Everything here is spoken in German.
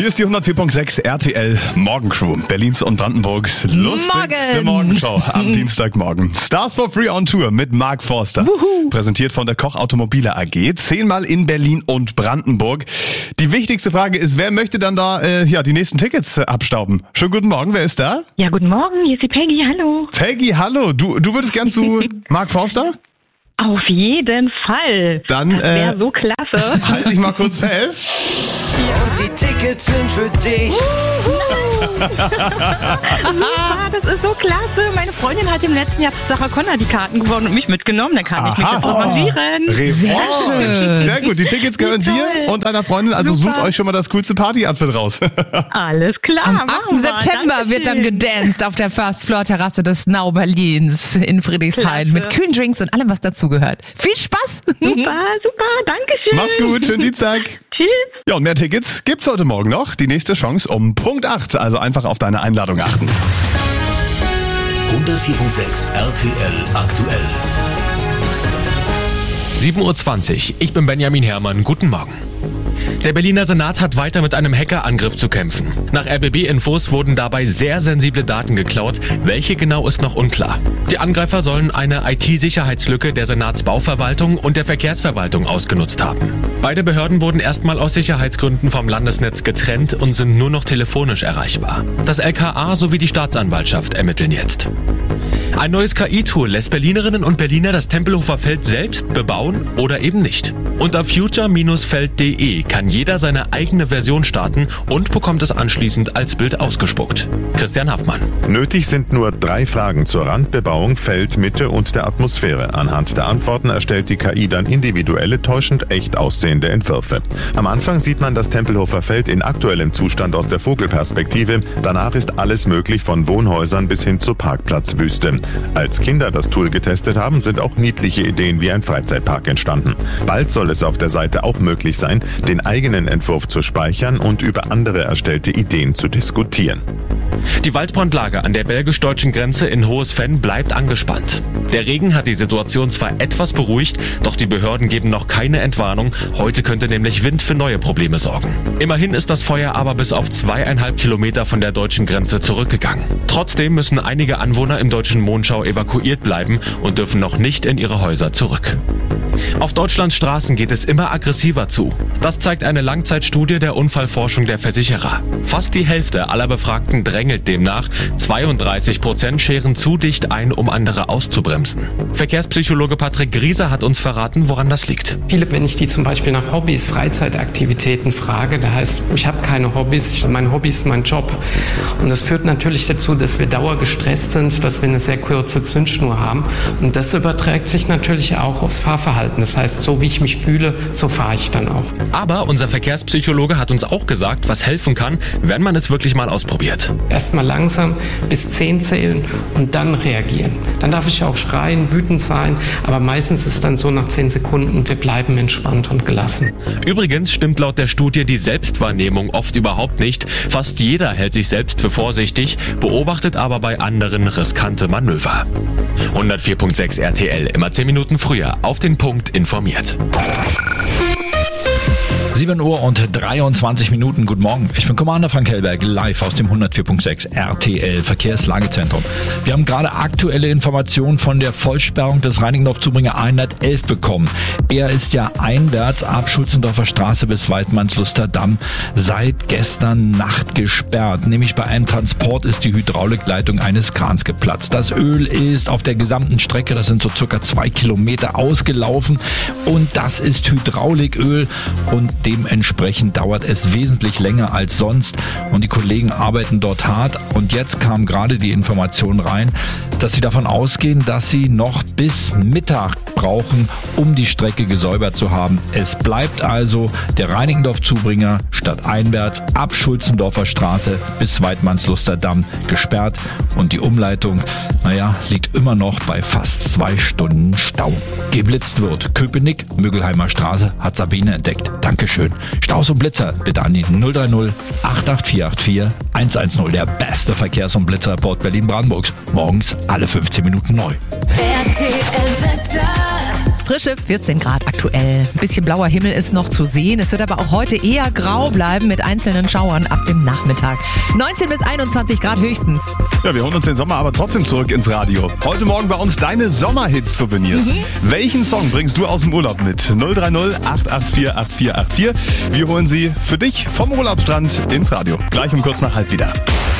Hier ist die 104.6 RTL Morgencrew, Berlins und Brandenburgs lustigste Morgenshow am Dienstagmorgen. Stars for Free on Tour mit Mark Forster. Präsentiert von der Koch Automobile AG. 10-mal in Berlin und Brandenburg. Die wichtigste Frage ist, wer möchte dann da die nächsten Tickets abstauben? Schönen guten Morgen, wer ist da? Ja, guten Morgen, hier ist die Peggy, hallo. Peggy, hallo. Du würdest gern zu Mark Forster? Auf jeden Fall. Dann das wäre so klasse. Halt dich mal kurz fest. Und die Tickets sind für dich. Super, das ist so klasse. Meine Freundin hat im letzten Jahr zu Sarah Connor die Karten gewonnen und mich mitgenommen. Dann kann ich mich jetzt revanchieren. Sehr schön. Sehr gut, die Tickets gehören dir und deiner Freundin. Also Super. sucht euch schon mal das coolste Party-Outfit raus. Alles klar. Am 8. September wird dann gedanced auf der First Floor Terrasse des Now Berlins in Friedrichshain mit kühlen Drinks und allem, was dazugehört. Viel Spaß! Super, danke schön. Mach's gut, schönen Dienstag. Tschüss. Ja, und mehr Tickets gibt's heute Morgen noch. Die nächste Chance um Punkt 8. Also einfach auf deine Einladung achten. 104.6 RTL aktuell. 7:20 Uhr. Ich bin Benjamin Herrmann. Guten Morgen. Der Berliner Senat hat weiter mit einem Hackerangriff zu kämpfen. Nach RBB-Infos wurden dabei sehr sensible Daten geklaut. Welche genau ist noch unklar. Die Angreifer sollen eine IT-Sicherheitslücke der Senatsbauverwaltung und der Verkehrsverwaltung ausgenutzt haben. Beide Behörden wurden erstmal aus Sicherheitsgründen vom Landesnetz getrennt und sind nur noch telefonisch erreichbar. Das LKA sowie die Staatsanwaltschaft ermitteln jetzt. Ein neues KI-Tool lässt Berlinerinnen und Berliner das Tempelhofer Feld selbst bebauen oder eben nicht. Unter future-feld.de kann jeder seine eigene Version starten und bekommt es anschließend als Bild ausgespuckt. Christian Haffmann. Nötig sind nur 3 Fragen zur Randbebauung, Feld, Mitte und der Atmosphäre. Anhand der Antworten erstellt die KI dann individuelle, täuschend echt aussehende Entwürfe. Am Anfang sieht man das Tempelhofer Feld in aktuellem Zustand aus der Vogelperspektive. Danach ist alles möglich, von Wohnhäusern bis hin zur Parkplatzwüste. Als Kinder das Tool getestet haben, sind auch niedliche Ideen wie ein Freizeitpark entstanden. Bald soll es auf der Seite auch möglich sein, den eigenen Entwurf zu speichern und über andere erstellte Ideen zu diskutieren. Die Waldbrandlage an der belgisch-deutschen Grenze in Hohes-Venn bleibt angespannt. Der Regen hat die Situation zwar etwas beruhigt, doch die Behörden geben noch keine Entwarnung. Heute könnte nämlich Wind für neue Probleme sorgen. Immerhin ist das Feuer aber bis auf 2,5 Kilometer von der deutschen Grenze zurückgegangen. Trotzdem müssen einige Anwohner im deutschen Monschau evakuiert bleiben und dürfen noch nicht in ihre Häuser zurück. Auf Deutschlands Straßen geht es immer aggressiver zu. Das zeigt eine Langzeitstudie der Unfallforschung der Versicherer. Fast die Hälfte aller Befragten drängelt demnach. 32% scheren zu dicht ein, um andere auszubremsen. Verkehrspsychologe Patrick Grieser hat uns verraten, woran das liegt. Viele, wenn ich die zum Beispiel nach Hobbys, Freizeitaktivitäten frage, da heißt, ich habe keine Hobbys, mein Hobby ist mein Job. Und das führt natürlich dazu, dass wir dauergestresst sind, dass wir eine sehr kurze Zündschnur haben. Und das überträgt sich natürlich auch aufs Fahrverhalten. Das heißt, so wie ich mich fühle, so fahre ich dann auch. Aber unser Verkehrspsychologe hat uns auch gesagt, was helfen kann, wenn man es wirklich mal ausprobiert. Erstmal langsam bis 10 zählen und dann reagieren. Dann darf ich auch schreien, wütend sein, aber meistens ist es dann so nach 10 Sekunden, wir bleiben entspannt und gelassen. Übrigens stimmt laut der Studie die Selbstwahrnehmung oft überhaupt nicht. Fast jeder hält sich selbst für vorsichtig, beobachtet aber bei anderen riskante Manöver. 104.6 RTL, immer 10 Minuten früher, auf den Punkt informiert. 7 Uhr und 23 Minuten. Guten Morgen. Ich bin Commander Frank Hellberg, live aus dem 104.6 RTL Verkehrslagezentrum. Wir haben gerade aktuelle Informationen von der Vollsperrung des Reinickendorf-Zubringer 111 bekommen. Er ist ja einwärts ab Schulzendorfer Straße bis Weidmannsluster Damm seit gestern Nacht gesperrt. Nämlich bei einem Transport ist die Hydraulikleitung eines Krans geplatzt. Das Öl ist auf der gesamten Strecke, das sind so circa 2 Kilometer, ausgelaufen. Und das ist Hydrauliköl und dementsprechend dauert es wesentlich länger als sonst und die Kollegen arbeiten dort hart. Und jetzt kam gerade die Information rein, dass sie davon ausgehen, dass sie noch bis Mittag brauchen, um die Strecke gesäubert zu haben. Es bleibt also der Reinickendorf-Zubringer stadteinwärts ab Schulzendorfer Straße bis Weidmannsluster Damm gesperrt und die Umleitung, liegt immer noch bei fast 2 Stunden Stau. Geblitzt wird. Köpenick, Müggelheimer Straße, hat Sabine entdeckt. Dankeschön. Staus und Blitzer bitte an die 030 88484 110. Der beste Verkehrs- und Blitzerreport Berlin-Brandenburgs. Morgens alle 15 Minuten neu. RTL Wetter. Frische 14 Grad aktuell. Ein bisschen blauer Himmel ist noch zu sehen. Es wird aber auch heute eher grau bleiben mit einzelnen Schauern ab dem Nachmittag. 19 bis 21 Grad höchstens. Ja, wir holen uns den Sommer aber trotzdem zurück ins Radio. Heute Morgen bei uns deine Sommerhits-Souvenirs. Welchen Song bringst du aus dem Urlaub mit? 030 884 8484. Wir holen sie für dich vom Urlaubsstrand ins Radio. Gleich um kurz nach halb wieder.